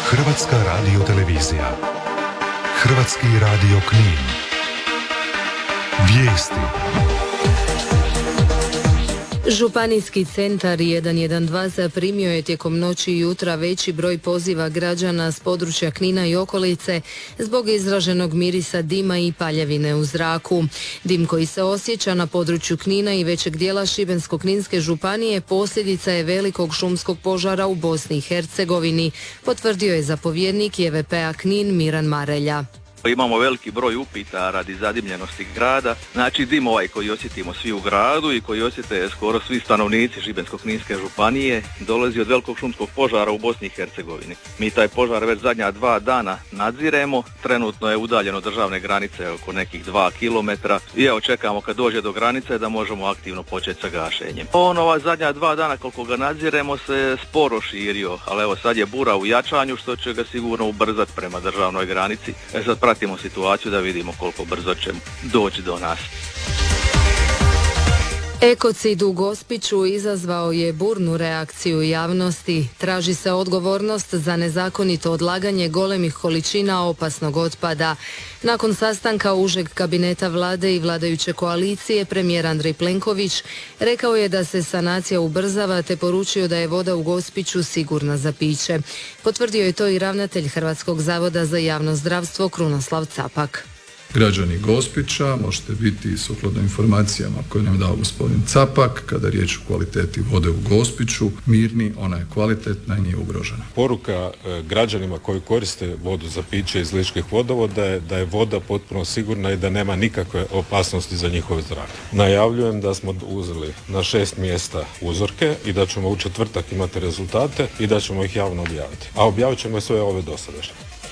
Hrvatska radiotelevizija. Hrvatski radio Knin. Vijesti. Županijski centar 112 zaprimio je tijekom noći i jutra veći broj poziva građana s područja Knina i okolice zbog izraženog mirisa dima i paljevine u zraku. Dim koji se osjeća na području Knina i većeg dijela Šibensko-kninske županije posljedica je velikog šumskog požara u Bosni i Hercegovini, potvrdio je zapovjednik JVP-a Knin Miran Marelja. Imamo veliki broj upita radi zadimljenosti grada, znači dim ovaj koji osjetimo svi u gradu i koji osjete skoro svi stanovnici Šibensko-kninske županije dolazi od velikog šumskog požara u Bosni i Hercegovini. Mi taj požar već zadnja 2 dana nadziremo, trenutno je udaljeno državne granice oko nekih 2 km i evo čekamo kad dođe do granice da možemo aktivno početi sa gašenjem. Ova zadnja 2 dana koliko ga nadziremo se sporo širio, ali evo sad je bura u jačanju što će ga sigurno ubrzati prema državnoj granici. Sad pratimo situaciju da vidimo koliko brzo će doći do nas. Ekocid u Gospiću izazvao je burnu reakciju javnosti. Traži se odgovornost za nezakonito odlaganje golemih količina opasnog otpada. Nakon sastanka užeg kabineta vlade i vladajuće koalicije, premijer Andrej Plenković rekao je da se sanacija ubrzava te poručio da je voda u Gospiću sigurna za piće. Potvrdio je to i ravnatelj Hrvatskog zavoda za javno zdravstvo Krunoslav Capak. Građani Gospića možete biti sukladno informacijama koje nam je dao gospodin Capak, kada je riječ o kvaliteti vode u Gospiću, mirni, ona je kvalitetna i nije ugrožena. Poruka građanima koji koriste vodu za piće iz ličkih vodovoda je da je voda potpuno sigurna i da nema nikakve opasnosti za njihove zdravlje. Najavljujem da smo uzeli na 6 mjesta uzorke i da ćemo u četvrtak imati rezultate i da ćemo ih javno objaviti. A objavit ćemo sve ove dosadašnje.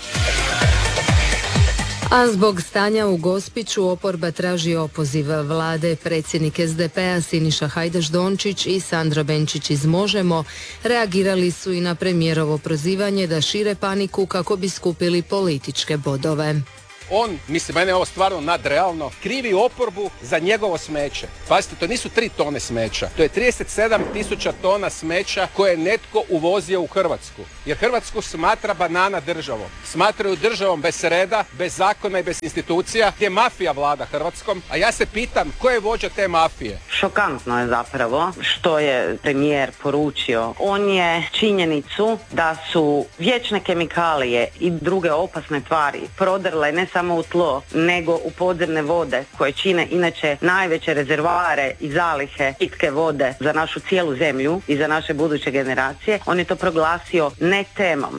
A zbog stanja u Gospiću oporba traži opoziv vlade. Predsjednik SDP-a Siniša Hajdaš Dončić i Sandra Benčić iz Možemo reagirali su i na premijerovo prozivanje da šire paniku kako bi skupili političke bodove. On, mislim, mene je ovo stvarno nadrealno, krivi oporbu za njegovo smeće. Pazite, to nisu 3 tone smeća, to je 37.000 tona smeća koje je netko uvozio u Hrvatsku. Jer Hrvatsku smatra banana državom. Smatraju državom bez reda, bez zakona i bez institucija, gdje mafija vlada Hrvatskom. A ja se pitam, ko je vođa te mafije? Šokantno je zapravo što je premijer poručio. On je činjenicu da su vječne kemikalije i druge opasne tvari prodrle ne samo u tlo, nego u podzemne vode koje čine inače najveće rezervoare i zalihe pitke vode za našu cijelu zemlju i za naše buduće generacije. On je to proglasio ne temom.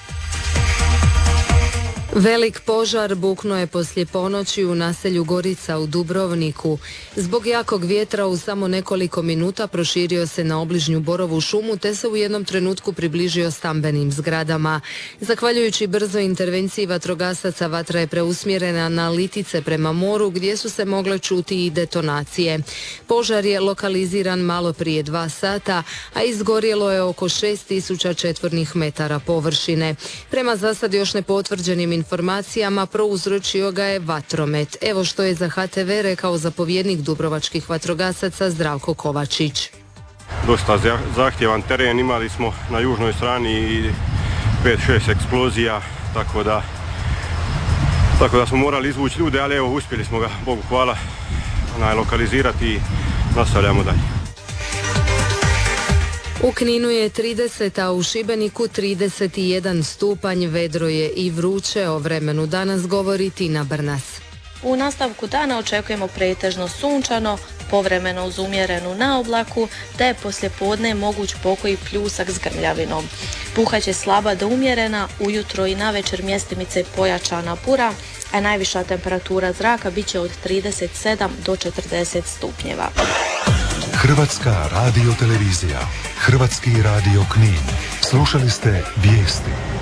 Velik požar buknuo je poslije ponoći u naselju Gorica u Dubrovniku. Zbog jakog vjetra u samo nekoliko minuta proširio se na obližnju borovu šumu te se u jednom trenutku približio stambenim zgradama. Zahvaljujući brzoj intervenciji vatrogasaca vatra je preusmjerena na Litice prema moru gdje su se mogle čuti i detonacije. Požar je lokaliziran malo prije 2 sata, a izgorjelo je oko 6000 četvornih metara površine. Prema za sad još nepotvrđenim informacijama prouzročio ga je vatromet. Evo što je za HTV rekao zapovjednik dubrovačkih vatrogasaca Zdravko Kovačić. Dosta zahtjevan teren, imali smo na južnoj strani i 5-6 eksplozija, tako da smo morali izvući ljude, ali evo uspjeli smo ga, Bogu hvala, lokalizirati i nastavljamo dalje. U Kninu je 30, a u Šibeniku 31 stupanj, vedro je i vruće. O vremenu danas govori Tina Brnas. U nastavku dana očekujemo pretežno sunčano, povremeno uz umjerenu naoblaku, te je poslijepodne moguć pokoji pljusak s grmljavinom. Puhaće slaba do umjerena, ujutro i navečer mjestimice pojačana bura, a najviša temperatura zraka bit će od 37 do 40 stupnjeva. Hrvatska radiotelevizija. Hrvatski radio Knin. Slušali ste vijesti.